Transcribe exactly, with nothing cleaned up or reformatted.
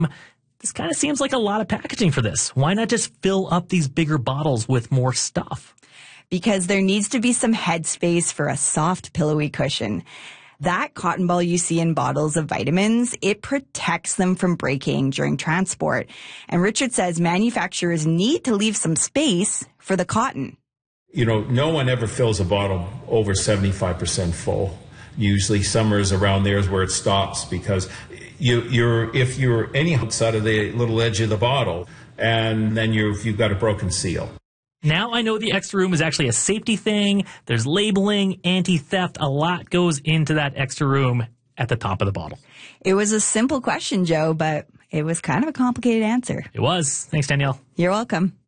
This kind of seems like a lot of packaging for this. Why not just fill up these bigger bottles with more stuff? Because there needs to be some headspace for a soft, pillowy cushion. That cotton ball you see in bottles of vitamins, it protects them from breaking during transport. And Richard says manufacturers need to leave some space for the cotton. You know, no one ever fills a bottle over seventy-five percent full. Usually summer is around there is where it stops, because you, you're if you're any outside of the little edge of the bottle, and then you've, you've got a broken seal. Now I know the extra room is actually a safety thing. There's labeling, anti-theft. A lot goes into that extra room at the top of the bottle. It was a simple question, Joe, but it was kind of a complicated answer. It was. Thanks, Danielle. You're welcome.